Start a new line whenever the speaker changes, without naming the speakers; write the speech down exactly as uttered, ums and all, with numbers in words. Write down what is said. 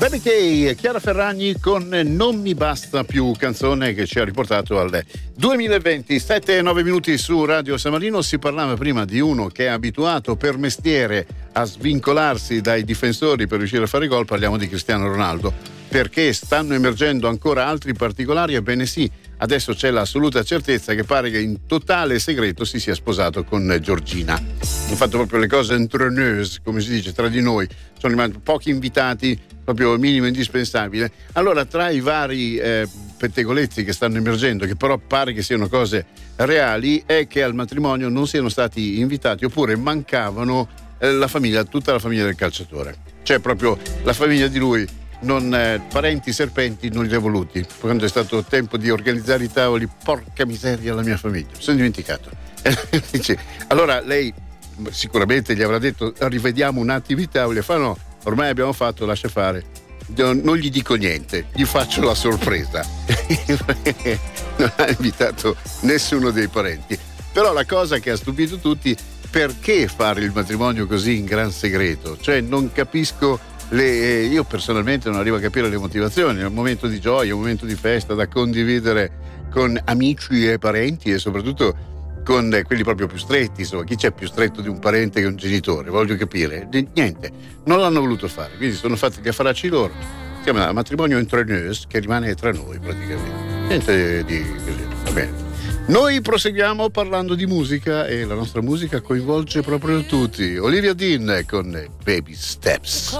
Bene che Chiara Ferragni con Non mi basta più, canzone che ci ha riportato al duemilaventi. Sette e nove minuti su Radio San Marino. Si parlava prima di uno che è abituato per mestiere a svincolarsi dai difensori per riuscire a fare gol. Parliamo di Cristiano Ronaldo. Perché stanno emergendo ancora altri particolari? Ebbene sì, adesso c'è l'assoluta certezza che pare che in totale segreto si sia sposato con Giorgina. Hanno fatto proprio le cose entre nous, come si dice, tra di noi. Sono rimasti pochi invitati, proprio il minimo indispensabile. Allora, tra i vari eh, pettegolezzi che stanno emergendo, che però pare che siano cose reali, è che al matrimonio non siano stati invitati, oppure mancavano eh, la famiglia, tutta la famiglia del calciatore. Cioè proprio la famiglia di lui, non eh, parenti serpenti non li ha voluti. Quando è stato tempo di organizzare i tavoli, porca miseria, la mia famiglia, mi sono dimenticato. Dice, allora lei sicuramente gli avrà detto rivediamo un attimo i tavoli, e fa no, ormai abbiamo fatto, lascia fare, non gli dico niente, gli faccio la sorpresa. Non ha invitato nessuno dei parenti. Però la cosa che ha stupito tutti, perché fare il matrimonio così in gran segreto? Cioè non capisco le, io personalmente non arrivo a capire le motivazioni. È un momento di gioia, un momento di festa da condividere con amici e parenti, e soprattutto con quelli proprio più stretti. Insomma, chi c'è più stretto di un parente che un genitore? Voglio capire. Niente, non l'hanno voluto fare, quindi sono fatti gli affaracci loro. Si chiama matrimonio entre nous, che rimane tra noi praticamente. Niente di così, va bene. Noi proseguiamo parlando di musica, e la nostra musica coinvolge proprio tutti. Olivia Dean con Baby Steps.